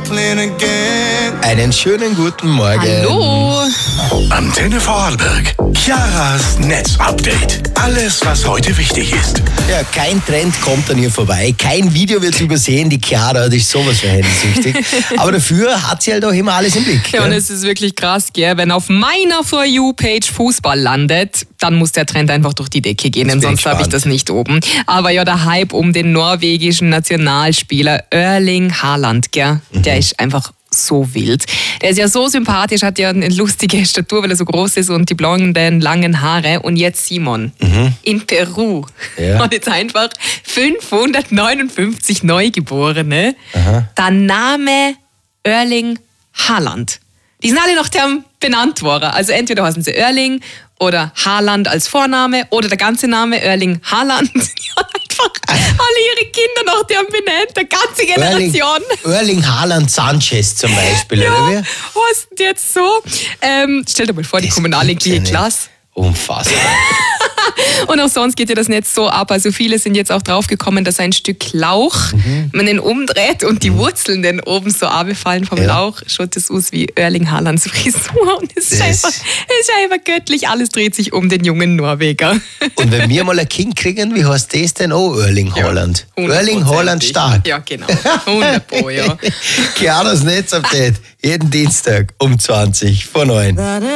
Einen schönen guten Morgen. Hallo. Antenne Vorarlberg. Chiaras Netzupdate. Alles, was heute wichtig ist. Ja, kein Trend kommt an ihr vorbei. Kein Video wird übersehen. Die Chiara, die ist sowas für hellsüchtig. Aber dafür hat sie halt auch immer alles im Blick. Ja, und es ist wirklich krass, gell? Wenn auf meiner For You-Page Fußball landet, dann muss der Trend einfach durch die Decke gehen, denn sonst habe ich das nicht oben. Aber ja, der Hype um den norwegischen Nationalspieler Erling Haaland, gell? Der ist einfach so wild. Der ist ja so sympathisch, hat ja eine lustige Statur, weil er so groß ist und die blonden, langen Haare. Und jetzt Simon, in Peru hat jetzt einfach 559 Neugeborene. Der Name Erling Haaland. Die sind alle nach dem benannt worden. Also entweder heißen sie Erling oder Haaland als Vorname oder der ganze Name Erling Haaland. Die haben einfach alle ihre Kinder nach dem benannt, der ganze Generation. Erling Haaland Sanchez zum Beispiel, ja, oder wie? heißt denn jetzt so? Stell dir mal vor, die kommunalige Klasse. Unfassbar. Und auch sonst geht ja das Netz so ab. Also viele sind jetzt auch draufgekommen, dass ein Stück Lauch, man den umdreht und die Wurzeln dann oben so abfallen vom Lauch, schaut das aus wie Erling Haalands Frisur. Und es ist einfach göttlich. Alles dreht sich um den jungen Norweger. Und wenn wir mal ein Kind kriegen, wie heißt das denn? Oh, Erling Haaland. Erling Haaland stark. Ja, genau. 100%, ja. Chiaras Netzupdate. Jeden Dienstag um 20 vor 9.